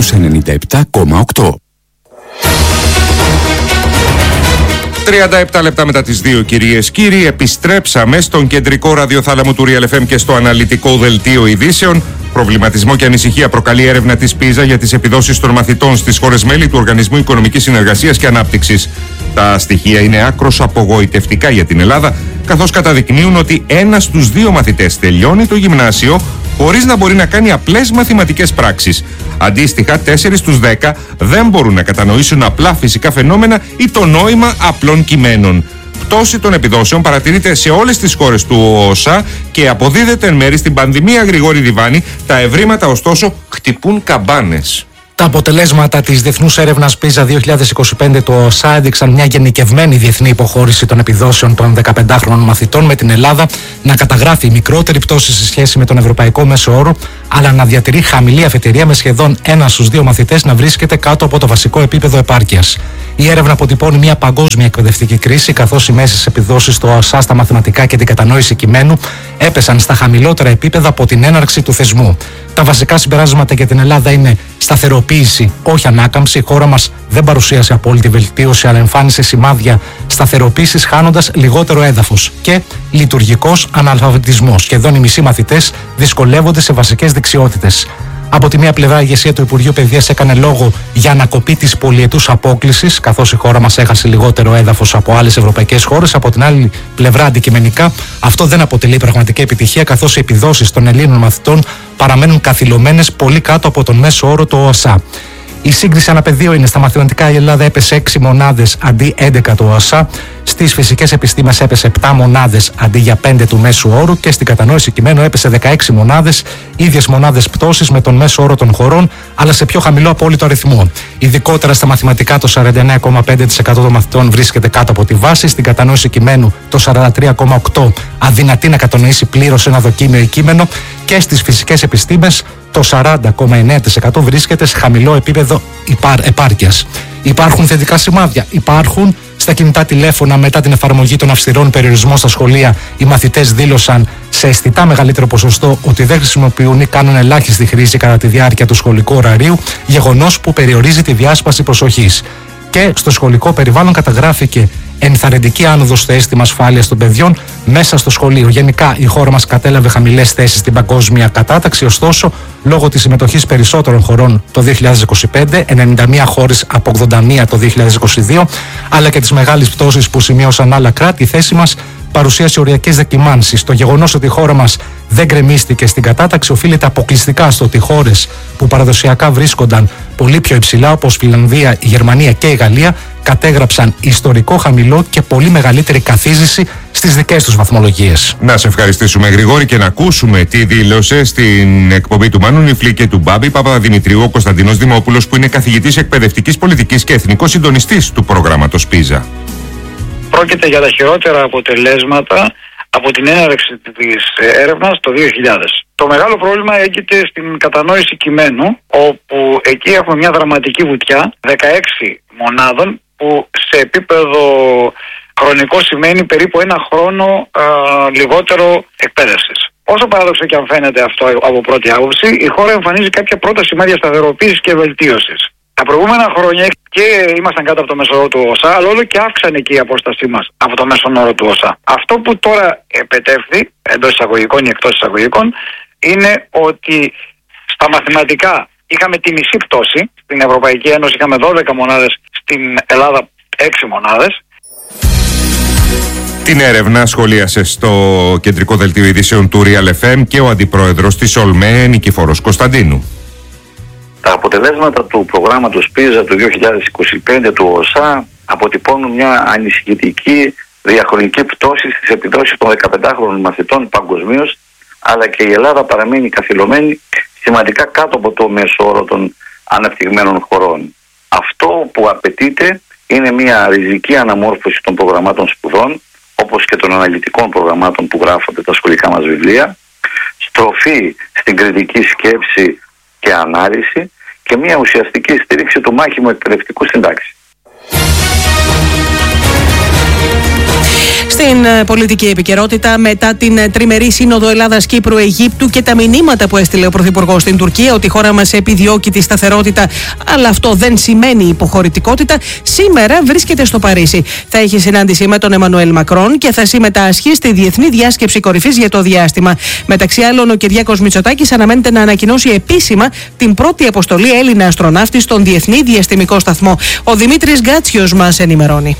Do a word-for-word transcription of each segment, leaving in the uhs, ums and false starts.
ενενήντα επτά κόμμα οκτώ. τριάντα επτά λεπτά μετά τις δύο, κυρίες κύριοι, επιστρέψαμε στον κεντρικό ραδιοθάλαμο του Real εφ εμ και στο αναλυτικό δελτίο ειδήσεων. Προβληματισμό και ανησυχία προκαλεί έρευνα της πίζα για τις επιδόσεις των μαθητών στις χώρες μέλη του Οργανισμού Οικονομικής Συνεργασίας και Ανάπτυξης. Τα στοιχεία είναι άκρως απογοητευτικά για την Ελλάδα, καθώς καταδεικνύουν ότι ένας στους δύο μαθητές τελειώνει το γυμνάσιο χωρίς να μπορεί να κάνει απλές μαθηματικές πράξεις. Αντίστοιχα, τέσσερις στους δέκα δεν μπορούν να κατανοήσουν απλά φυσικά φαινόμενα ή το νόημα απλών κειμένων. Πτώση των επιδόσεων παρατηρείται σε όλες τις χώρες του ΟΣΑ και αποδίδεται εν μέρει στην πανδημία, Γρηγόρη Διβάνη. Τα ευρήματα ωστόσο χτυπούν καμπάνες. Τα αποτελέσματα της Διεθνούς Έρευνας πίζα δύο χιλιάδες είκοσι πέντε του ΟΣΑ έδειξαν μια γενικευμένη διεθνή υποχώρηση των επιδόσεων των δεκαπεντάχρονων μαθητών, με την Ελλάδα να καταγράφει μικρότερη πτώση σε σχέση με τον ευρωπαϊκό μέσο όρο, αλλά να διατηρεί χαμηλή αφετηρία, με σχεδόν ένα στους δύο μαθητές να βρίσκεται κάτω από το βασικό επίπεδο επάρκειας. Η έρευνα αποτυπώνει μια παγκόσμια εκπαιδευτική κρίση, καθώς οι μέσες επιδόσεις του ΟΣΑ στα μαθηματικά και την κατανόηση κειμένου έπεσαν στα χαμηλότερα επίπεδα από την έναρξη του θεσμού. Τα βασικά συμπεράσματα για την Ελλάδα είναι σταθεροποίηση, όχι ανάκαμψη. Η χώρα μας δεν παρουσίασε απόλυτη βελτίωση, αλλά εμφάνισε σημάδια σταθεροποίησης, χάνοντας λιγότερο έδαφος. Και λειτουργικός αναλφαβητισμός. Σχεδόν οι μισοί μαθητές δυσκολεύονται σε βασικές δεξιότητες. Από τη μία πλευρά, η ηγεσία του Υπουργείου Παιδείας έκανε λόγο για ανακοπή της πολυετούς απόκλησης, καθώς η χώρα μας έχασε λιγότερο έδαφος από άλλες ευρωπαϊκές χώρες. Από την άλλη πλευρά, αντικειμενικά, αυτό δεν αποτελεί πραγματική επιτυχία, καθώς οι επιδόσεις των Ελλήνων μαθητών παραμένουν καθυλωμένες πολύ κάτω από τον μέσο όρο του ΟΣΑ. Η σύγκριση αναπεδίο είναι: στα μαθηματικά η Ελλάδα έπεσε έξι μονάδες αντί έντεκα του ΟΣΑ, στις φυσικές επιστήμες έπεσε επτά μονάδες αντί για πέντε του μέσου όρου και στην κατανόηση κειμένου έπεσε δεκαέξι μονάδες, ίδιες μονάδες πτώσης με τον μέσο όρο των χωρών, αλλά σε πιο χαμηλό απόλυτο αριθμό. Ειδικότερα στα μαθηματικά, το σαράντα εννέα κόμμα πέντε τοις εκατό των μαθητών βρίσκεται κάτω από τη βάση, στην κατανόηση κειμένου το σαράντα τρία κόμμα οκτώ τοις εκατό αδυνατεί να κατανοήσει πλήρως ένα δοκίμιο ή κείμενο, και στις φυσικές επιστήμες το σαράντα κόμμα εννέα τοις εκατό βρίσκεται σε χαμηλό επίπεδο επάρκειας. Υπάρχουν θετικά σημάδια. Υπάρχουν. Στα κινητά τηλέφωνα, μετά την εφαρμογή των αυστηρών περιορισμών στα σχολεία, οι μαθητές δήλωσαν σε αισθητά μεγαλύτερο ποσοστό ότι δεν χρησιμοποιούν ή κάνουν ελάχιστη χρήση κατά τη διάρκεια του σχολικού ωραρίου, γεγονός που περιορίζει τη διάσπαση προσοχής. Και στο σχολικό περιβάλλον καταγράφηκε ενθαρρυντική άνοδος στο αίσθημα ασφάλειας των παιδιών μέσα στο σχολείο. Γενικά, η χώρα μας κατέλαβε χαμηλές θέσεις στην παγκόσμια κατάταξη, ωστόσο, λόγω της συμμετοχής περισσότερων χωρών το δύο χιλιάδες είκοσι πέντε, ενενήντα μία χώρες από ογδόντα μία το δύο χιλιάδες είκοσι δύο, αλλά και τις μεγάλες πτώσεις που σημείωσαν άλλα κράτη, η θέση μας παρουσίασε οριακές δεκιμάνσεις. Το γεγονός ότι η χώρα μας δεν γκρεμίστηκε στην κατάταξη οφείλεται αποκλειστικά στο ότι χώρες που παραδοσιακά βρίσκονταν πολύ πιο υψηλά, όπως Φιλανδία, η Γερμανία και η Γαλλία, κατέγραψαν ιστορικό χαμηλό και πολύ μεγαλύτερη καθίζηση στις δικές τους βαθμολογίες. Να σε ευχαριστήσουμε, Γρηγόρη, και να ακούσουμε τι δήλωσε στην εκπομπή του Μάνου Νιφλή και του Μπάμπη Παπαδημητρίου ο Κωνσταντίνος Δημόπουλος, που είναι καθηγητής εκπαιδευτικής πολιτικής και εθνικός συντονιστής του προγράμματος πίζα. Πρόκειται για τα χειρότερα αποτελέσματα από την έναρξη της έρευνας το δύο χιλιάδες. Το μεγάλο πρόβλημα έγκυται στην κατανόηση κειμένου, όπου εκεί έχουμε μια δραματική βουτιά δεκαέξι μονάδων, που σε επίπεδο χρονικό σημαίνει περίπου ένα χρόνο α, λιγότερο εκπαίδευσης. Όσο παράδοξο και αν φαίνεται αυτό από πρώτη άποψη, η χώρα εμφανίζει κάποια πρώτα σημάδια σταθεροποίησης και βελτίωσης. Τα προηγούμενα χρόνια και ήμασταν κάτω από το μέσο όρο του ΟΣΑ, αλλά όλο και αύξανε και η απόστασή μας από το μέσο όρο του ΟΣΑ. Αυτό που τώρα επετεύχθη, εντός εισαγωγικών ή εκτός εισαγωγικών, είναι ότι στα μαθηματικά είχαμε τη μισή πτώση. Στην Ευρωπαϊκή Ένωση είχαμε δώδεκα μονάδες, στην Ελλάδα έξι μονάδες. Την έρευνα σχολίασε στο κεντρικό δελτίο ειδήσεων του Real εφ εμ και ο αντιπρόεδρος της ΟΛΜΕ, Νικηφόρος Κωνσταντίνου. Τα αποτελέσματα του προγράμματος πίζα του δύο χιλιάδες είκοσι πέντε του ΟΣΑ αποτυπώνουν μια ανησυχητική διαχρονική πτώση στις επιδόσεις των δεκαπεντάχρονων μαθητών παγκοσμίως, αλλά και η Ελλάδα παραμένει καθυλωμένη σημαντικά κάτω από το μέσο όρο των αναπτυγμένων χωρών. Αυτό που απαιτείται είναι μια ριζική αναμόρφωση των προγραμμάτων σπουδών, όπως και των αναλυτικών προγραμμάτων που γράφονται τα σχολικά μας βιβλία, στροφή στην κριτική σκέψη και ανάλυση και μια ουσιαστική στήριξη του μάχημου εκπαιδευτικού στην τάξη. Στην ε, πολιτική επικαιρότητα, μετά την ε, τριμερή σύνοδο Ελλάδας-Κύπρου-Αιγύπτου και τα μηνύματα που έστειλε ο Πρωθυπουργός στην Τουρκία ότι η χώρα μας επιδιώκει τη σταθερότητα, αλλά αυτό δεν σημαίνει υποχωρητικότητα, σήμερα βρίσκεται στο Παρίσι. Θα έχει συνάντηση με τον Εμμανουέλ Μακρόν και θα συμμετάσχει στη Διεθνή Διάσκεψη Κορυφής για το διάστημα. Μεταξύ άλλων, ο Κυριάκος Μητσοτάκης αναμένεται να ανακοινώσει επίσημα την πρώτη αποστολή Έλληνα αστροναύτη στον Διεθνή Διαστημικό Σταθμό. Ο Δημήτρης Γκάτσιος μας ενημερώνει.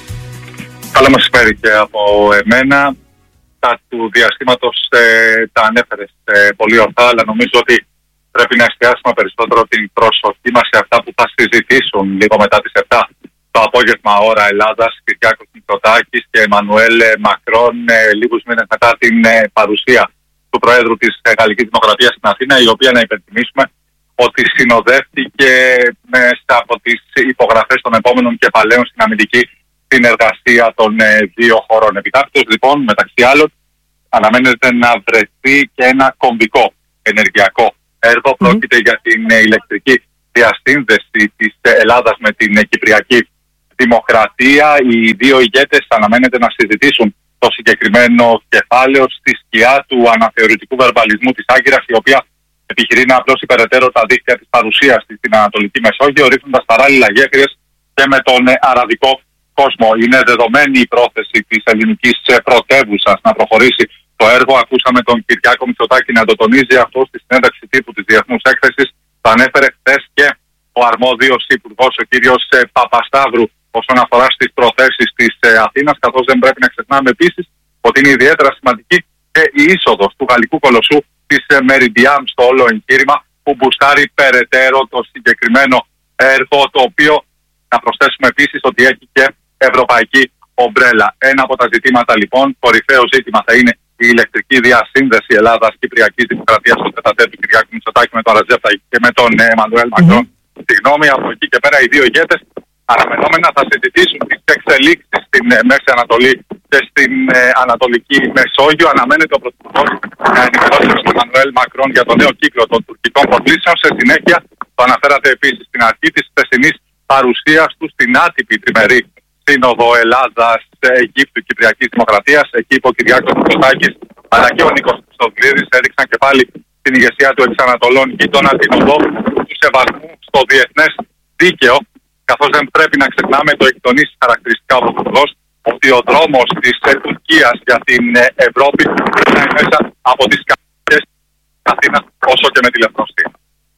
Καλό μεσημέρι και από εμένα. Τα του διαστήματος ε, τα ανέφερες ε, πολύ ορθά, αλλά νομίζω ότι πρέπει να εστιάσουμε περισσότερο την προσοχή μας σε αυτά που θα συζητήσουν λίγο μετά τις επτά το απόγευμα ώρα Ελλάδας, Κυριάκος Μητσοτάκης και Εμμανουέλ Μακρόν, ε, λίγους μήνες μετά την ε, παρουσία του Προέδρου της ε, Γαλλικής Δημοκρατίας στην Αθήνα, η οποία, να υπενθυμίσουμε, ότι συνοδεύτηκε μέσα από τις υπογραφές των επόμενων κεφαλαίων στην αμυντική συνεργασία των ε, δύο χωρών. Επιτάπητος, λοιπόν, μεταξύ άλλων, αναμένεται να βρεθεί και ένα κομβικό ενεργειακό έργο. Mm. Πρόκειται για την ε, ηλεκτρική διασύνδεση της ε, Ελλάδας με την ε, Κυπριακή Δημοκρατία. Οι δύο ηγέτες αναμένεται να συζητήσουν το συγκεκριμένο κεφάλαιο στη σκιά του αναθεωρητικού βερμπαλισμού της Άγκυρας, η οποία επιχειρεί να απλώσει περαιτέρω τα δίκτυα της παρουσίας της στην Ανατολική Μεσόγειο, ρίχνοντας παράλληλα γέφυρες και με τον ε, αραβικό κόσμο. Είναι δεδομένη η πρόθεση της ελληνικής πρωτεύουσας να προχωρήσει το έργο. Ακούσαμε τον Κυριάκο Μητσοτάκη να το τονίζει αυτό στη συνέντευξη τύπου της Διεθνούς Έκθεσης. Το ανέφερε χθες και ο αρμόδιος υπουργός, ο κύριος Παπασταύρου, όσον αφορά στις προθέσεις της Αθήνας, καθώς δεν πρέπει να ξεχνάμε επίσης ότι είναι ιδιαίτερα σημαντική και η είσοδος του γαλλικού κολοσσού της Meridiam στο όλο εγχείρημα, που μπουστάρει περαιτέρω το συγκεκριμένο έργο, το οποίο, να προσθέσουμε επίσης, ότι έχει και ευρωπαϊκή ομπρέλα. Ένα από τα ζητήματα, λοιπόν, κορυφαίο ζήτημα θα είναι η ηλεκτρική διασύνδεση Ελλάδας-Κυπριακής Δημοκρατίας στο τετατέρ του Κυριάκου Μητσοτάκη με τον Ρετζέπ και με τον Εμμανουέλ Μακρόν. Mm-hmm. Συγγνώμη, από εκεί και πέρα οι δύο ηγέτες αναμενόμενα θα συζητήσουν τις εξελίξεις στην ε, Μέση Ανατολή και στην ε, Ανατολική Μεσόγειο. Αναμένεται ο Πρωθυπουργός να ενημερώσει τον Εμμανουέλ Μακρόν για το νέο κύκλο των τουρκικών προκλήσεων. Σε συνέχεια, το αναφέρατε επίσης στην αρχή της χθεσινής παρουσίας του στην άτυπη τριμερή σύνοδο Ελλάδας-Αιγύπτου Κυπριακής Δημοκρατίας. Εκεί ο Κυριάκος Μητσοτάκης αλλά και ο Νίκος Χριστοδουλίδης έδειξαν και πάλι την ηγεσία του εξ Ανατολών γείτονα, την οδό του σεβασμού στο διεθνές δίκαιο, καθώς δεν πρέπει να ξεχνάμε, το έχει τονίσει χαρακτηριστικά ο Πρωθυπουργός, ότι ο δρόμος της Τουρκίας για την Ευρώπη είναι μέσα από τις καρδιές της Αθήνας όσο και με τη Λευκοστία.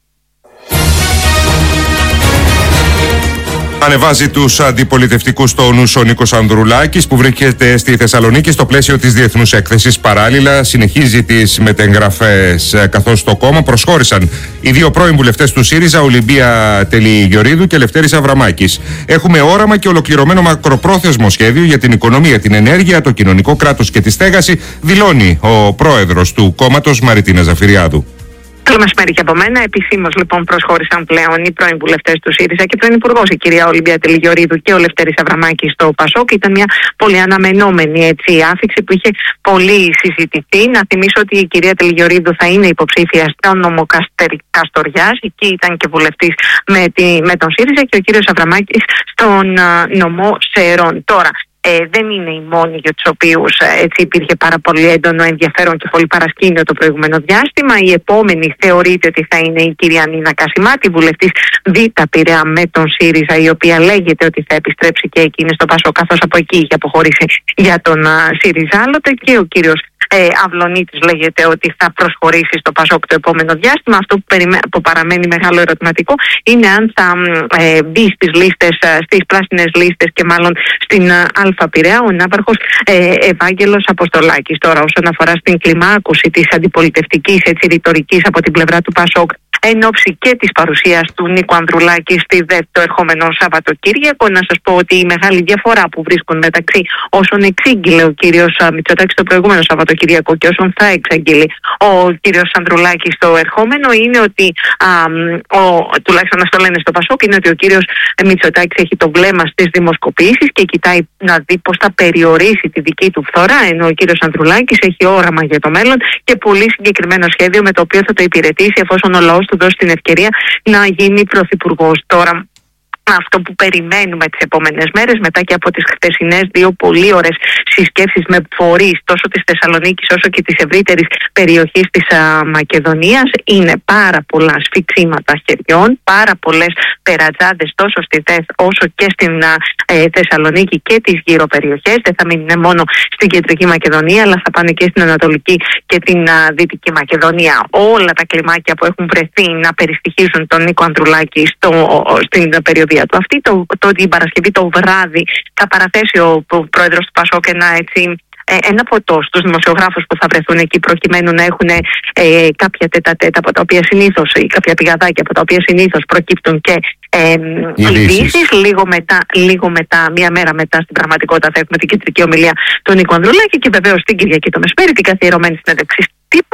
Ανεβάζει τους αντιπολιτευτικούς τόνους ο Νίκος Ανδρουλάκης, που βρίσκεται στη Θεσσαλονίκη στο πλαίσιο της Διεθνούς Έκθεσης. Παράλληλα, συνεχίζει τις μετεγγραφές, καθώς στο κόμμα προσχώρησαν οι δύο πρώην βουλευτές του ΣΥΡΙΖΑ, Ολυμπία Τελιγιορίδου και Λευτέρης Αβραμάκης. Έχουμε όραμα και ολοκληρωμένο μακροπρόθεσμο σχέδιο για την οικονομία, την ενέργεια, το κοινωνικό κράτος και τη στέγαση, δηλώνει ο πρόεδρος του κόμματος, Μαριτίνα Ζαφυριάδου. Καλό μεσημέρι και από μένα. Επισήμως, λοιπόν, προσχώρησαν πλέον οι πρώην βουλευτές του ΣΥΡΙΖΑ και πρώην υπουργός, η κυρία Ολυμπία Τελιγιορίδου και ο Λευτέρης Αβραμάκης στο ΠΑΣΟΚ. Ήταν μια πολύ αναμενόμενη έτσι, άφιξη που είχε πολύ συζητηθεί. Να θυμίσω ότι η κυρία Τελιγιορίδου θα είναι υποψήφια στο νομό Καστοριάς. Εκεί ήταν και βουλευτής με, με τον ΣΥΡΙΖΑ, και ο κύριος Αβραμάκης στον νομό Σερών. Τώρα, Ε, δεν είναι οι μόνοι για τους οποίους ε, έτσι υπήρχε πάρα πολύ έντονο ενδιαφέρον και πολύ παρασκήνιο το προηγούμενο διάστημα. Η επόμενη θεωρείται ότι θα είναι η κυρία Νίνα Κασιμάτη, βουλευτής Β' Πειραιά με τον ΣΥΡΙΖΑ, η οποία λέγεται ότι θα επιστρέψει και εκείνη στο ΠΑΣΟΚ, καθώς από εκεί είχε αποχωρήσει για τον uh, ΣΥΡΙΖΑ άλλοτε, και ο κύριος ε, Αυλονίτης λέγεται ότι θα προσχωρήσει στο ΠΑΣΟΚ το επόμενο διάστημα. Αυτό που, περιμέ... που παραμένει μεγάλο ερωτηματικό είναι αν θα ε, μπει στις λίστες, στις πράσινες λίστες και μάλλον στην uh, Α Πειραιά ο ναύαρχος ε, Ευάγγελος Αποστολάκης. Τώρα, όσον αφορά στην κλιμάκωση της αντιπολιτευτικής έτσι, ρητορικής από την πλευρά του ΠΑΣΟΚ, εν ώψη και της παρουσίας του Νίκου Ανδρουλάκη στη ΔΕΤ το ερχόμενο Σαββατοκύριακο, να σας πω ότι η μεγάλη διαφορά που βρίσκουν μεταξύ όσων εξήγηλε ο κύριος Μητσοτάκης το προηγούμενο Σαββατοκύριακο και όσων θα εξαγγείλει ο κύριος Ανδρουλάκης το ερχόμενο, είναι ότι, α, ο, τουλάχιστον αυτό λένε στο ΠΑΣΟΚ, είναι ότι ο κύριος Μητσοτάκης έχει το βλέμμα στις δημοσκοπήσεις και κοιτάει να δει πώς θα περιορίσει τη δική του φθορά, ενώ ο κύριος Ανδρουλάκης έχει όραμα για το μέλλον και πολύ συγκεκριμένο σχέδιο με το οποίο θα το υπηρετήσει εφόσον ο λαός του δώσει την ευκαιρία να γίνει πρωθυπουργός. Τώρα, αυτό που περιμένουμε τις επόμενες μέρες, μετά και από τις χτεσινές δύο πολύ ωραίες συσκέψεις με φορείς τόσο της Θεσσαλονίκης όσο και της ευρύτερης περιοχής της α, Μακεδονίας, είναι πάρα πολλά σφιξίματα χεριών, πάρα πολλές περατζάδες τόσο στη ΤΕΘ όσο και στην α, ε, Θεσσαλονίκη και τις γύρω περιοχές. Δεν θα μείνουν μόνο στην Κεντρική Μακεδονία, αλλά θα πάνε και στην Ανατολική και την α, Δυτική Μακεδονία. Όλα τα κλιμάκια που έχουν βρεθεί να περιστοιχίζουν τον Νίκο Ανδρουλάκη στο, στην περιοδία του αυτή, το, το, την Παρασκευή το βράδυ θα παραθέσει ο πρόεδρος του ΠΑΣΟΚ ένα έτσι ένα ποτό στους δημοσιογράφους που θα βρεθούν εκεί, προκειμένου να έχουν ε, κάποια τέτα-τέτα από τα οποία συνήθως, ή κάποια πηγαδάκια από τα οποία συνήθως προκύπτουν και ε, ειδήσεις. Λίγο μετά, λίγο μετά, μία μέρα μετά, στην πραγματικότητα θα έχουμε την κεντρική ομιλία του Νίκου Ανδρουλάκη και βεβαίως την Κυριακή το μεσημέρι την καθιερωμένη συνέντευξη τύπου.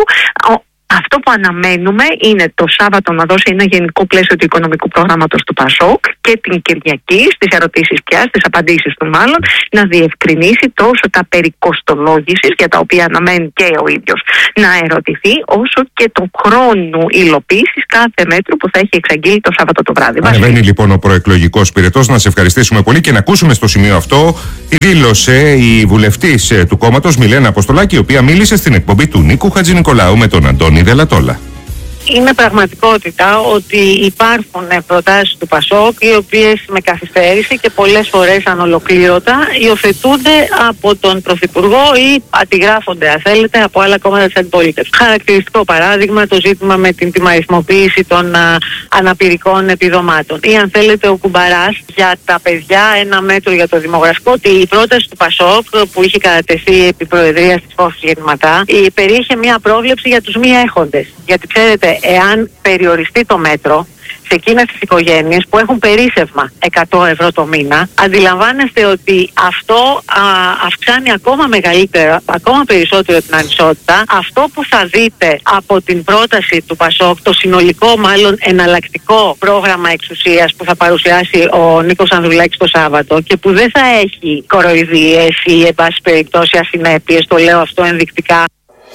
Αυτό που αναμένουμε είναι το Σάββατο να δώσει ένα γενικό πλαίσιο του οικονομικού προγράμματος του ΠΑΣΟΚ και την Κυριακή στις ερωτήσεις πια, στις απαντήσεις του μάλλον, να διευκρινίσει τόσο τα περί κοστολόγησης, για τα οποία αναμένει και ο ίδιος να ερωτηθεί, όσο και το χρόνο υλοποίησης κάθε μέτρου που θα έχει εξαγγείλει το Σάββατο το βράδυ. Ανεβαίνει λοιπόν ο προεκλογικός πυρετός. Να σε ευχαριστήσουμε πολύ και να ακούσουμε στο σημείο αυτό τι δήλωσε η βουλευτής του κόμματος Μιλένα Αποστολάκη, η οποία μίλησε στην εκπομπή του Νίκου Χατζηνικολάου με τον Αντώνη Δελατόλα. Είναι πραγματικότητα ότι υπάρχουν προτάσεις του ΠΑΣΟΚ οι οποίες με καθυστέρηση και πολλές φορές ανολοκλήρωτα υιοθετούνται από τον Πρωθυπουργό ή αντιγράφονται, αν θέλετε, από άλλα κόμματα της αντιπολίτευσης. Χαρακτηριστικό παράδειγμα το ζήτημα με την τιμαριθμοποίηση των α, αναπηρικών επιδομάτων. Ή αν θέλετε ο Κουμπαράς για τα παιδιά, ένα μέτρο για το δημογραφικό. Ότι η πρόταση του ΠΑΣΟΚ που είχε κατατεθεί επί προεδρίας της Φώσης Γεννηματά περιείχε μια πρόβλεψη για τους μη έχοντες. Γιατί ξέρετε, εάν περιοριστεί το μέτρο σε εκείνες τις οικογένειες που έχουν περίσσευμα εκατό ευρώ το μήνα, αντιλαμβάνεστε ότι αυτό α, αυξάνει ακόμα μεγαλύτερα, ακόμα περισσότερο την ανισότητα. Αυτό που θα δείτε από την πρόταση του ΠΑΣΟΚ, το συνολικό μάλλον εναλλακτικό πρόγραμμα εξουσίας που θα παρουσιάσει ο Νίκος Ανδρουλάκης το Σάββατο και που δεν θα έχει κοροϊδίες ή εν πάση περιπτώσει ασυνέπειες, το λέω αυτό ενδεικτικά.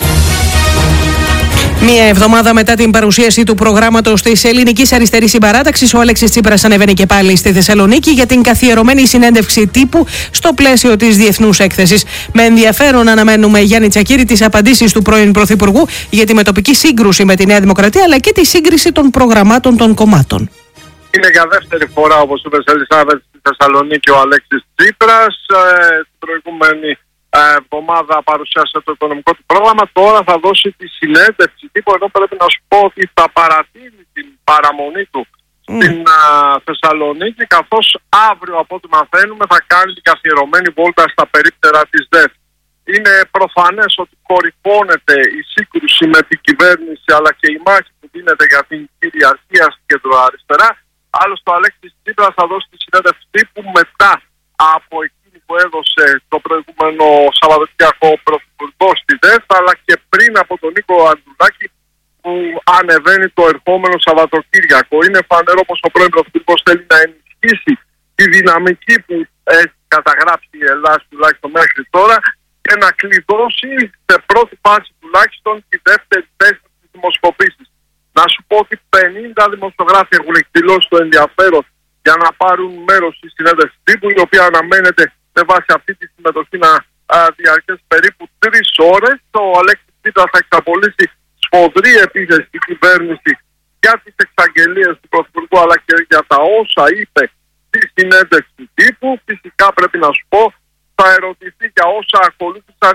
Μία εβδομάδα μετά την παρουσίαση του προγράμματος της Ελληνικής Αριστερής Συμπαράταξης, ο Αλέξης Τσίπρας ανεβαίνει και πάλι στη Θεσσαλονίκη για την καθιερωμένη συνέντευξη τύπου στο πλαίσιο της διεθνούς έκθεσης. Με ενδιαφέρον αναμένουμε, Γιάννη Τσακίρη, τις απαντήσεις του πρώην Πρωθυπουργού για τη μετοπική σύγκρουση με τη Νέα Δημοκρατία, αλλά και τη σύγκριση των προγραμμάτων των κομμάτων. Είναι για δεύτερη φορά, όπως είπε Ελισάβετ, στη Θεσσαλονίκη ο Αλέξης Τσίπρας. Ε, την προηγούμενη εβδομάδα παρουσιάσε το οικονομικό του πρόγραμμα. Τώρα θα δώσει τη συνέντευξη τύπου. Εδώ πρέπει να σου πω ότι θα παρατείνει την παραμονή του mm. στην α, Θεσσαλονίκη, καθώς αύριο, από ό,τι μαθαίνουμε, θα κάνει την καθιερωμένη βόλτα στα περίπτερα της ΔΕΘ. Είναι προφανές ότι κορυφώνεται η σύγκρουση με την κυβέρνηση, αλλά και η μάχη που δίνεται για την κυριαρχία στην κεντροαριστερά. Άλλωστε, ο Αλέξης Τσίπρας θα δώσει τη συνέντευξη τύπου μετά από που έδωσε το προηγούμενο Σαββατοκύριακο Πρωθυπουργό στη ΔΕΘ, αλλά και πριν από τον Νίκο Ανδρουλάκη που ανεβαίνει το ερχόμενο Σαββατοκύριακο. Είναι φανερό πως ο πρώην Πρωθυπουργός θέλει να ενισχύσει τη δυναμική που έχει καταγράψει η Ελλάδα τουλάχιστον μέχρι τώρα και να κλειδώσει σε πρώτη φάση τουλάχιστον τη δεύτερη θέση της δημοσκοπήσης. Να σου πω ότι πενήντα δημοσιογράφοι έχουν εκδηλώσει το ενδιαφέρον για να πάρουν μέρος στη συνέντευξη τύπου, η οποία αναμένεται με βάση αυτή τη συμμετοχή να διαρκέσει περίπου τρεις ώρες. Ο Αλέξης Τσίπρας θα εξαπολύσει σφοδρή επίθεση στην κυβέρνηση για τις εξαγγελίες του Πρωθυπουργού, αλλά και για τα όσα είπε στη συνέντευξη τύπου. Φυσικά πρέπει να σου πω, θα ερωτηθεί για όσα ακολούθησαν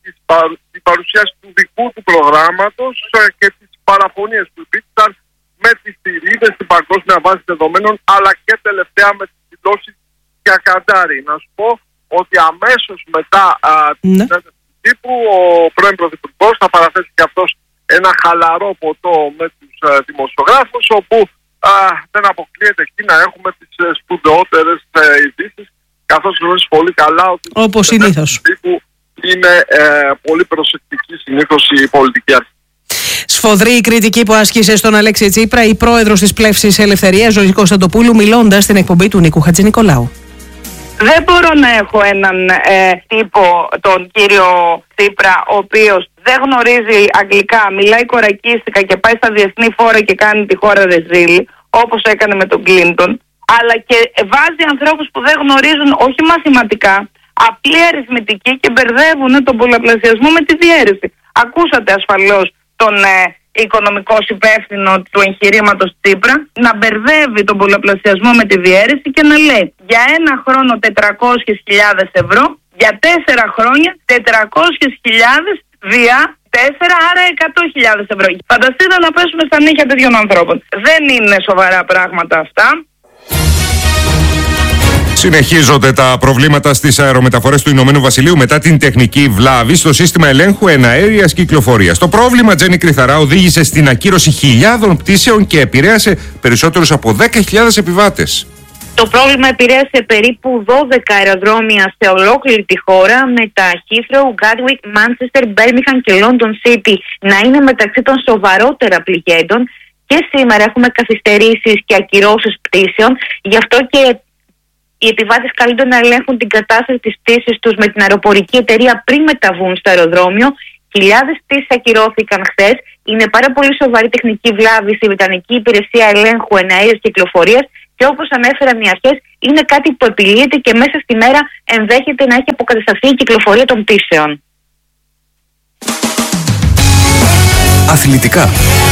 την παρουσίαση του δικού του προγράμματος και τις παραφωνίες που υπήρξαν με τις θηρίδες στην παγκόσμια βάση δεδομένων, αλλά και τελευταία με τις δηλώσεις για Καντάρι. Να σου πω ότι αμέσως μετά α, την ναι. συνέντευξη τύπου ο πρώην Πρωθυπουργός θα παραθέσει και αυτός ένα χαλαρό ποτό με τους α, δημοσιογράφους, όπου α, δεν αποκλείεται εκεί να έχουμε τις α, σπουδαιότερες α, ειδήσεις, καθώς γνωρίζεις πολύ καλά ότι όπως συνήθως τύπου είναι ε, πολύ προσεκτική συνήθως η πολιτική αρχή. Σφοδρή η κριτική που άσκησε στον Αλέξη Τσίπρα η πρόεδρος της Πλεύσης Ελευθερίας, Ζωή Κωνσταντοπούλου, μιλώντας στην εκπομπή του Νίκου Χατζηνικολάου. Δεν μπορώ να έχω έναν ε, τύπο, τον κύριο Τσίπρα, ο οποίος δεν γνωρίζει αγγλικά, μιλάει κορακίστικα και πάει στα διεθνή φόρα και κάνει τη χώρα ρεζίλη, όπως έκανε με τον Κλίντον. αλλά και βάζει ανθρώπους που δεν γνωρίζουν όχι μαθηματικά, απλή αριθμητική, και μπερδεύουν τον πολλαπλασιασμό με τη διαίρεση. Ακούσατε ασφαλώς τον ε, οικονομικό υπεύθυνο του εγχειρήματος Τσίπρα να μπερδεύει τον πολλαπλασιασμό με τη διαίρεση και να λέει για ένα χρόνο τετρακόσιες χιλιάδες ευρώ, για τέσσερα χρόνια τετρακόσιες χιλιάδες διά τέσσερα, άρα εκατό χιλιάδες ευρώ. Φανταστείτε να πέσουμε στα νύχια τέτοιων ανθρώπων. Δεν είναι σοβαρά πράγματα αυτά. Συνεχίζονται τα προβλήματα στις αερομεταφορές του Ηνωμένου Βασιλείου μετά την τεχνική βλάβη στο σύστημα ελέγχου εναέριας κυκλοφορίας. Το πρόβλημα, Τζέννη Κρυθαρά, οδήγησε στην ακύρωση χιλιάδων πτήσεων και επηρέασε περισσότερους από δέκα χιλιάδες επιβάτες. Το πρόβλημα επηρέασε περίπου δώδεκα αεροδρόμια σε ολόκληρη τη χώρα, με τα Heathrow, Gatwick, Manchester, Birmingham και London City να είναι μεταξύ των σοβαρότερα πληγέντων. Και σήμερα έχουμε καθυστερήσεις και ακυρώσεις πτήσεων, γι' αυτό και οι επιβάτες καλούνται να ελέγχουν την κατάσταση της πτήσης τους με την αεροπορική εταιρεία πριν μεταβούν στο αεροδρόμιο. Χιλιάδες πτήσεις ακυρώθηκαν χθες. Είναι πάρα πολύ σοβαρή τεχνική βλάβη στη Βρετανική Υπηρεσία Ελέγχου Εναέριας Κυκλοφορίας και όπως ανέφεραν οι αρχές, είναι κάτι που επιλύεται και μέσα στη μέρα ενδέχεται να έχει αποκατασταθεί η κυκλοφορία των πτήσεων. Αθλητικά.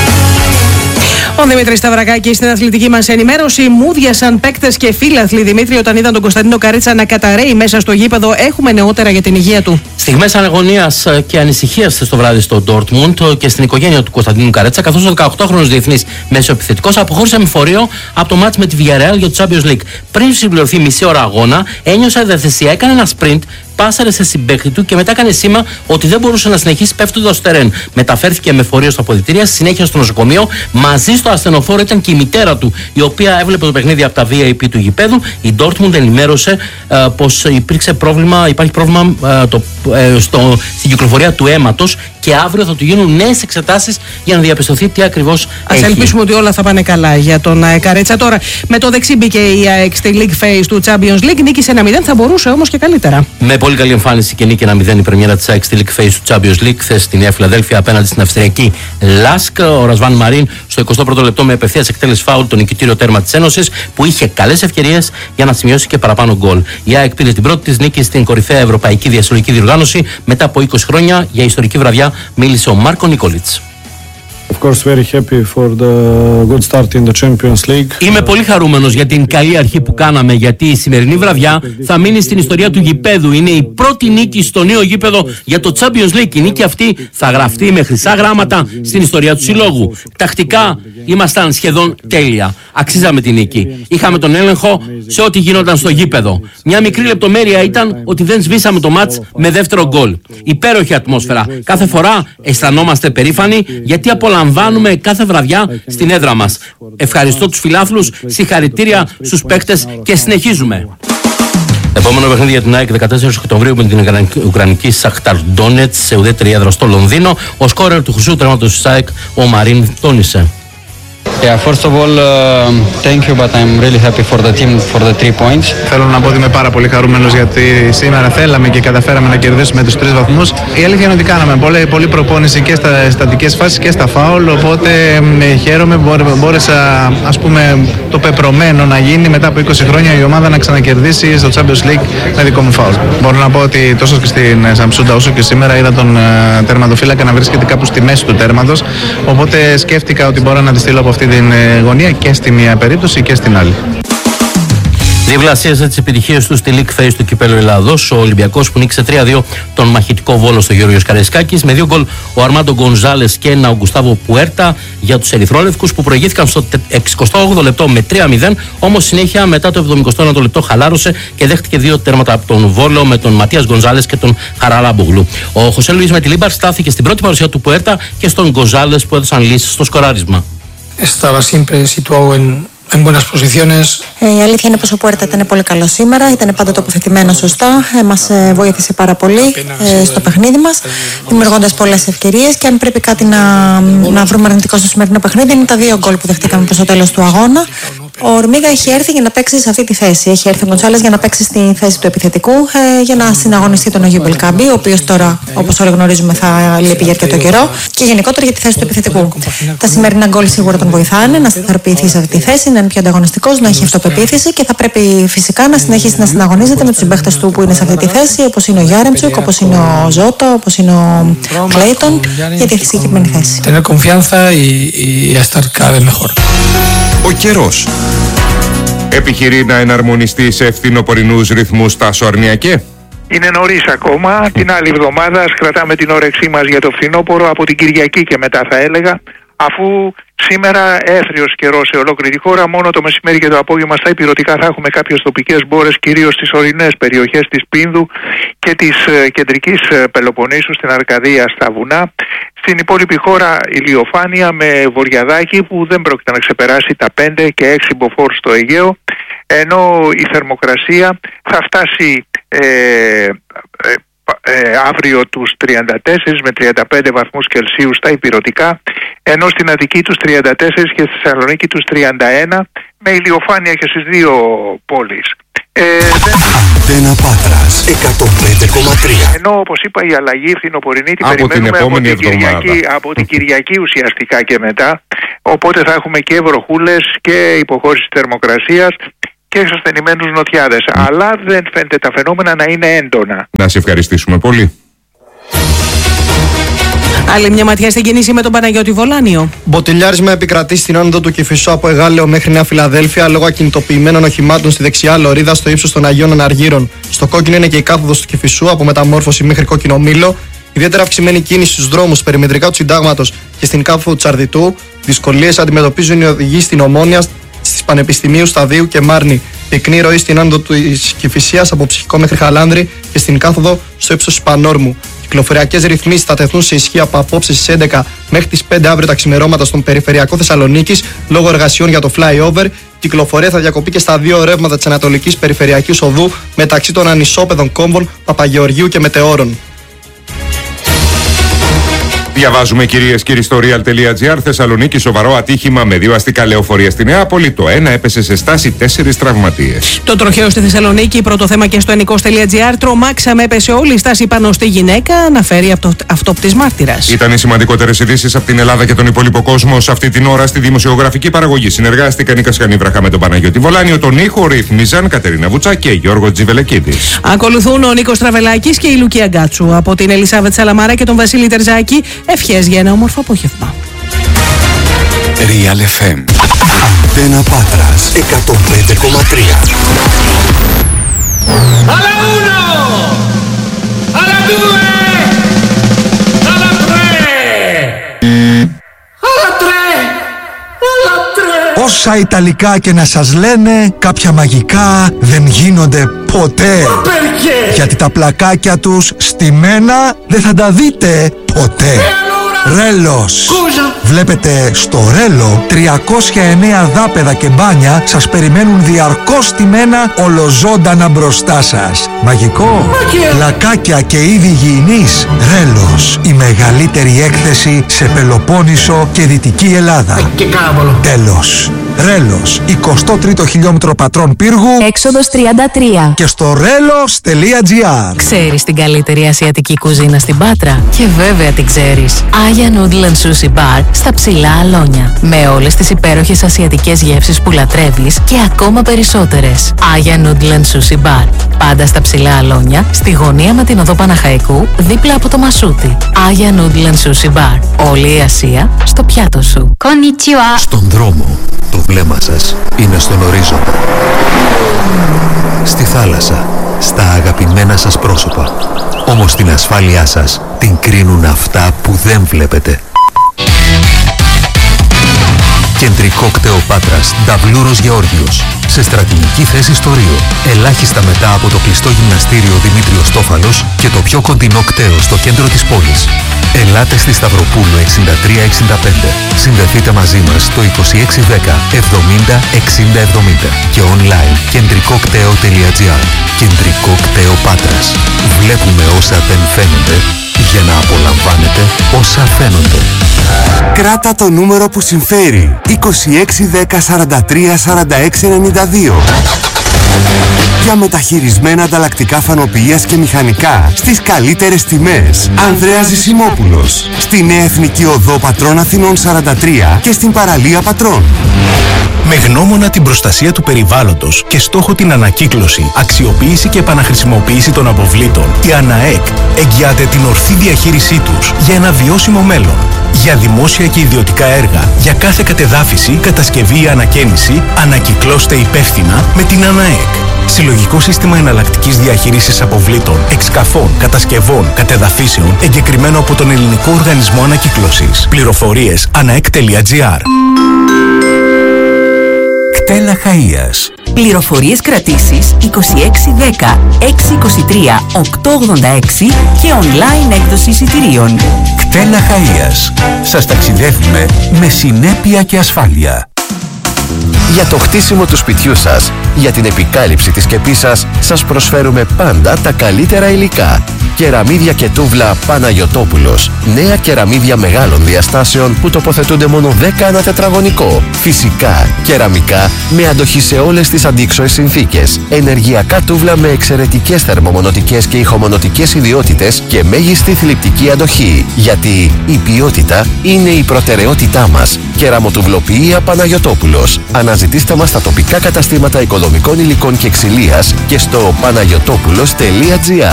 Ο Δημήτρης Σταυρακάκης στην αθλητική μας ενημέρωση. Μούδιασαν παίκτες και φίλαθλοι, Δημήτρη, όταν είδαν τον Κωνσταντίνο Καρέτσα να καταρρέει μέσα στο γήπεδο. Έχουμε νεότερα για την υγεία του. Στιγμές αναγωνίας και ανησυχίας το βράδυ στο Ντόρτμουντ και στην οικογένεια του Κωνσταντίνου Καρέτσα, καθώς ο δεκαοκτάχρονος διεθνής μεσοεπιθετικός αποχώρησε με φορείο από το μάτς με τη Villarreal για το Champions League. Πριν συμπληρωθεί μισή ώρα αγώνα, ένιωσε αδεθεσία, έκανε ένα sprint, πάσαρε σε συμπαίκτη του και μετά έκανε σήμα ότι δεν μπορούσε να συνεχίσει πέφτοντας στο τερέν. Μεταφέρθηκε με φορείο στα αποδυτήρια, συνέχεια στο νοσοκομείο. Μαζί στο ασθενοφόρο ήταν και η μητέρα του, η οποία έβλεπε το παιχνίδι από τα βι άι πι του γηπέδου. Η Dortmund ενημέρωσε ε, πως υπήρξε πρόβλημα, υπάρχει πρόβλημα ε, το, ε, στο, στην κυκλοφορία του αίματος και αύριο θα του γίνουν νέες εξετάσεις για να διαπιστωθεί τι ακριβώς Ας έχει. ελπίσουμε ότι όλα θα πάνε καλά για τον Καρέτσα. Τώρα με το δεξί μπήκε η ΑΕΚ στη League Phase του Champions League. Νίκησε ένα μηδέν, θα μπορούσε όμως και καλύτερα. Με πολύ καλή εμφάνιση και νίκη ένα μηδέν η πρεμιέρα της ΑΕΚ στη League Phase του Champions League χθες στη Νέα Φιλαδέλφια απέναντι στην Αυστριακή Λάσκ. Ο Ρασβάν Μαρίν στο εικοστό πρώτο λεπτό με απευθείας εκτέλεση φάουλ το νικητήριο τέρμα της Ένωσης, που είχε καλές ευκαιρίες για να σημειώσει και παραπάνω γκολ. Η ΑΕΚ πήρε την πρώτη της νίκη στην κορυφαία ευρωπαϊκή διασυλλογική διοργάνωση μετά από είκοσι χρόνια. Για ιστορική βραδιά μίλησε ο Μάρκο Νίκολιτς. Of course, very happy for the good start in the Champions League. Είμαι πολύ χαρούμενος για την καλή αρχή που κάναμε, γιατί η σημερινή βραδιά θα μείνει στην ιστορία του γηπέδου. Είναι η πρώτη νίκη στο νέο γήπεδο για το Champions League. Η νίκη αυτή θα γραφτεί με χρυσά γράμματα στην ιστορία του συλλόγου. Τακτικά ήμασταν σχεδόν τέλεια. Αξίζαμε τη νίκη. Είχαμε τον έλεγχο σε ό,τι γινόταν στο γήπεδο. Μια μικρή λεπτομέρεια ήταν ότι δεν σβήσαμε το μάτς με δεύτερο γκολ. Υπέροχη ατμόσφαιρα. Κάθε φορά αισθανόμαστε περήφανοι γιατί απολαμβάνουμε κάθε βραδιά στην έδρα μας. Ευχαριστώ τους φιλάθλους, συγχαρητήρια στους παίκτες και συνεχίζουμε. Επόμενο παιχνίδι για την ΑΕΚ δεκατέσσερις Οκτωβρίου με την Ουκρανική Σαχτάρ Ντόνετς σε ουδέτερη έδρα στο Λονδίνο. Ο σκόρερ του χρυσού τερματος της ΑΕΚ, ο Μαρίν, τόνισε. Yeah, first of all, uh, thank you, but I'm really happy for the team for the three points. Θέλω να πω ότι είμαι πάρα πολύ χαρούμενος γιατί σήμερα θέλαμε και καταφέραμε να κερδίσουμε τους τρεις βαθμούς. Η αλήθεια είναι ότι κάναμε πολλή, πολλή προπόνηση και στα στατικές φάσεις και στα φάουλ, οπότε ε, χαίρομαι που μπόρεσα, ας πούμε, το πεπρωμένο να γίνει μετά από είκοσι χρόνια η ομάδα να ξανακερδίσει στο Champions League με δικό μου φάουλ. Μπορώ να πω ότι τόσο και στην Σαμψούντα όσο και σήμερα είδα τον ε, τερματοφύλακα να βρίσκεται κάπου στη μέση του τέρματος, οπότε σκέφτηκα ότι μπορώ να τη στείλω από αυτή την γωνία και στη μία περίπτωση και στην άλλη. Διευλασίασε τις επιτυχίες του στη League Phase του Κυπέλλου Ελλάδος. Ο Ολυμπιακός που νίκησε τρία δύο τον μαχητικό Βόλο στο Γιώργος Καραϊσκάκης. Με δύο γκολ ο Αρμάντο Γκονζάλες και ένα ο Γκουστάβο Πουέρτα για τους ερυθρόλευκους που προηγήθηκαν στο εξηκοστό όγδοο λεπτό με τρία μηδέν. Όμως συνέχεια μετά το εβδομηκοστό ένατο λεπτό χαλάρωσε και δέχτηκε δύο τέρματα από τον Βόλο με τον Ματίας Γκονζάλες και τον Χαραλάμπογλου. Ο Χωσέ Λουίς Μετιλίμπαρ στάθηκε στην πρώτη παρουσία του Πουέρτα και στον Γκονζάλες που έδωσαν λύσεις στο σκοράρισμα. Estaba siempre situado en, en buenas posiciones. Ε, η αλήθεια είναι πως ο Πουέρτα ήταν πολύ καλό σήμερα, ήταν πάντα τοποθετημένο σωστά, ε, μας ε, βοήθησε πάρα πολύ ε, στο παιχνίδι μας, δημιουργώντας πολλές ευκαιρίες και αν πρέπει κάτι να, να βρούμε αρνητικό στο σημερινό παιχνίδι είναι τα δύο γκολ που δεχτήκαμε προς το τέλος του αγώνα. Ο Ορμίγα έχει έρθει για να παίξει σε αυτή τη θέση. Έχει έρθει ο Γκονσάλες για να παίξει στη θέση του επιθετικού, ε, για να συναγωνιστεί τον Ογιου Μπελκάμπη, ο οποίος τώρα, όπως όλοι γνωρίζουμε, θα λείπει για αρκετό καιρό, και γενικότερα για τη θέση του επιθετικού. Τα σημερινά γκολ σίγουρα τον βοηθάνε να σταθεροποιηθεί σε αυτή τη θέση, να είναι πιο ανταγωνιστικός, να έχει αυτοπεποίθηση και θα πρέπει φυσικά να συνεχίσει να συναγωνίζεται με τους συμπαίκτες του που είναι σε αυτή τη θέση, όπως είναι ο Γιάρεμτσουκ, όπως είναι ο Ζώτο, όπως είναι ο Κλέιτον, για τη συγκεκριμένη θέση. Tener confianza y, y estar cada vez mejor. Ο καιρός επιχειρεί να εναρμονιστεί σε ευθυνοπορεινούς ρυθμούς Τάσο Αρνιακέ. Είναι νωρίς ακόμα. Την άλλη εβδομάδα κρατάμε την όρεξή μας για το φθινόπωρο από την Κυριακή και μετά, θα έλεγα, αφού σήμερα έθριος καιρός σε ολόκληρη τη χώρα. Μόνο το μεσημέρι και το απόγευμα στα ηπειρωτικά θα έχουμε κάποιες τοπικές μπόρες, κυρίως στις ορεινές περιοχές της Πίνδου και της ε, κεντρικής ε, Πελοποννήσου, στην Αρκαδία, στα βουνά. Στην υπόλοιπη χώρα ηλιοφάνεια με βοριαδάκι που δεν πρόκειται να ξεπεράσει τα πέντε και έξι μποφόρ στο Αιγαίο, ενώ η θερμοκρασία θα φτάσει ε, ε, ε, αύριο τους τριάντα τέσσερα με τριάντα πέντε βαθμούς Κελσίου στα ηπειρωτικά, ενώ στην Αττική τους τριάντα τέσσερα και στη Θεσσαλονίκη τους τριάντα ένα, με ηλιοφάνεια και στις δύο πόλεις. Ε, δεν... Αντένα Πάτρας εκατόν πέντε κόμμα τρία. Ενώ, όπως είπα, η αλλαγή φθινοπορεινή την από περιμένουμε την από την, εβδομάδα. Κυριακή, από την Κυριακή ουσιαστικά και μετά. Οπότε θα έχουμε και βροχούλες και υποχώρηση θερμοκρασίας και εξασθενημένους νοτιάδες. Αλλά δεν φαίνεται τα φαινόμενα να είναι έντονα. Να σε ευχαριστήσουμε πολύ. Άλλη μια ματιά στην κίνηση με τον Παναγιώτη Βολάνιο. Μποτιλιάρισμα επικρατεί στην άνοδο του Κηφισού από Εγάλεο μέχρι Νέα Φιλαδέλφια λόγω ακινητοποιημένων οχημάτων στη δεξιά λωρίδα στο ύψος των Αγίων Αναργύρων. Στο κόκκινο είναι και η κάθοδος του Κηφισού από μεταμόρφωση μέχρι κόκκινο μήλο. Ιδιαίτερα αυξημένη κίνηση στους δρόμους περιμετρικά του Συντάγματος και στην κάθοδο του Τσαρδιτού. Δυσκολίες αντιμετωπίζουν οι οδηγοί στην Ομόνια, στις Πανεπιστημίου, Σταδίου και Μάρνη. Πυκνή ροή στην άνοδο της Κηφισίας από Ψυχικό μέχρι Χαλάνδρη και στην κάθοδο στο ύψος της Πανόρμου. Κυκλοφοριακές ρυθμίσεις θα τεθούν σε ισχύ από απόψε στις έντεκα μέχρι τις πέντε αύριο τα ξημερώματα στον περιφερειακό Θεσσαλονίκης λόγω εργασιών για το flyover. Κυκλοφορία θα διακοπεί και στα δύο ρεύματα της Ανατολικής Περιφερειακής Οδού μεταξύ των ανισόπεδων κόμβων Παπαγεωργίου και Μετεώρων. Διαβάζουμε, κυρίες και κύριοι, στο real.gr. Θεσσαλονίκη, σοβαρό ατύχημα με δύο αστικά λεωφορεία στη Νεάπολη. Το ένα έπεσε σε στάση, τέσσερις τραυματίες. Το τροχαίο στη Θεσσαλονίκη, πρώτο θέμα και στο ενικός.gr. Τρομάξαμε, έπεσε όλη η στάση πάνω στη γυναίκα, αναφέρει αυτο, αυτόπτης μάρτυρας. Ήταν οι σημαντικότερες ειδήσεις από την Ελλάδα και τον υπόλοιπο κόσμο. Σε αυτή την ώρα στη δημοσιογραφική παραγωγή συνεργάστηκαν η Κασιανή Βραχά με τον Παναγιώτη Βολάνιο. Τον ήχο ρύθμιζαν Κατερίνα Βουτσά και Γιώργο Τζιβελεκίδης. Ακολουθούν ο Νίκος Τραβελάκης και η Λουκία Γκάτσου. Από την Ελισάβετ Σαλαμάρα και τον Βασίλη Τερζάκη. Ευχές για ένα όμορφο απόγευμα. Real εφ εμ. Αντένα Πάτρας εκατόν πέντε κόμμα τρία. Alla uno! Alla due! Alla tre! Alla tre! Alla tre! Όσα Ιταλικά και να σας λένε, κάποια μαγικά δεν γίνονται ποτέ. Γιατί τα πλακάκια τους στημένα δεν θα τα δείτε ποτέ. Ρέλος. Βλέπετε, στο Ρέλο τριακόσια εννέα δάπεδα και μπάνια σας περιμένουν διαρκώς στημένα ολοζώντανα μπροστά σας. Μαγικό. Πλακάκια και είδη υγιεινής. Ρέλος. Η μεγαλύτερη έκθεση σε Πελοπόννησο και Δυτική Ελλάδα. Τέλος. Ρέλος. εικοστό τρίτο χιλιόμετρο Πατρών Πύργου. Έξοδος τριάντα τρία. Και στο ρέλος.gr. Ξέρεις την καλύτερη ασιατική κουζίνα στην Πάτρα? Και βέβαια την ξέρεις. Άγια Noodle and Sushi Bar στα Ψηλά Αλόνια. Με όλες τις υπέροχες ασιατικές γεύσεις που λατρεύεις και ακόμα περισσότερες. Άγια Noodle and Sushi Bar. Πάντα στα Ψηλά Αλόνια, στη γωνία με την οδό Παναχαϊκού, δίπλα από το Μασούτι. Άγια Noodle and Sushi Bar. Όλη η Ασία στο πιάτο σου. Konnichiwa. Στον δρόμο, το βλέμμα σας είναι στον ορίζοντα. Στη θάλασσα, στα αγαπημένα σας πρόσωπα. Όμως την ασφάλειά σας την κρίνουν αυτά που δεν βλέπετε. Κεντρικό κτέο Πάτρας, Νταβλούρος Γεώργιος. Σε στρατηγική θέση στο Ρίο. Ελάχιστα μετά από το κλειστό γυμναστήριο Δημήτριος Τόφαλος και το πιο κοντινό κτέο στο κέντρο της πόλης. Ελάτε στη Σταυροπούλου εξήντα τρία εξήντα πέντε. Συνδεθείτε μαζί μας στο είκοσι έξι δέκα εβδομήντα εξήντα εβδομήντα και online κεντρικόκτεο τελεία τζι άρ. Κεντρικό Κτέο Πάτρας. Βλέπουμε όσα δεν φαίνονται για να απολαμβάνετε όσα φαίνονται. Κράτα το νούμερο που συμφέρει. είκοσι έξι δέκα σαράντα τρία σαράντα έξι ενενήντα δύο. Για μεταχειρισμένα ανταλλακτικά φανοποιίας και μηχανικά στις καλύτερες τιμές. Ανδρέας Ζησιμόπουλος. Στη Νέα Εθνική Οδό Πατρών Αθηνών σαράντα τρία και στην παραλία Πατρών. Με γνώμονα την προστασία του περιβάλλοντος και στόχο την ανακύκλωση, αξιοποίηση και επαναχρησιμοποίηση των αποβλήτων, η ΑΝΑΕΚ εγγυάται την ορθή διαχείρισή τους για ένα βιώσιμο μέλλον. Για δημόσια και ιδιωτικά έργα, για κάθε κατεδάφιση, κατασκευή ή ανακαίνιση, ανακυκλώστε υπεύθυνα με την ΑΝΑΕΚ. Συλλογικό σύστημα εναλλακτικής διαχείρισης αποβλήτων, εξκαφών, κατασκευών, κατεδαφίσεων, εγκεκριμένο από τον Ελληνικό Οργανισμό Ανακύκλωσης. Πληροφορίες αναεκ τελεία τζι άρ. Κτέλα Χαΐας. Πληροφορίες κρατήσεις είκοσι έξι δέκα έξι είκοσι τρία οκτώ ογδόντα έξι και online έκδοση εισιτηρίων. Κτέλα Χαΐας. Σας ταξιδεύουμε με συνέπεια και ασφάλεια. Για το χτίσιμο του σπιτιού σας, για την επικάλυψη της σκεπής σας, σας προσφέρουμε πάντα τα καλύτερα υλικά. Κεραμίδια και τούβλα Παναγιωτόπουλος. Νέα κεραμίδια μεγάλων διαστάσεων που τοποθετούνται μόνο δέκα ανά τετραγωνικό. Φυσικά, κεραμικά με αντοχή σε όλες τις αντίξωες συνθήκες. Ενεργειακά τούβλα με εξαιρετικές θερμομονωτικές και ηχομονωτικές ιδιότητες και μέγιστη θλιπτική αντοχή. Γιατί η ποιότητα είναι η προτεραιότητά μας. Κεραμοτουβλοποιία Παναγιωτόπουλος. Αναζητήστε μας στα τοπικά καταστήματα οικοδομικών υλικών και ξυλίας και στο παναγιωτόπουλος τελεία τζι άρ.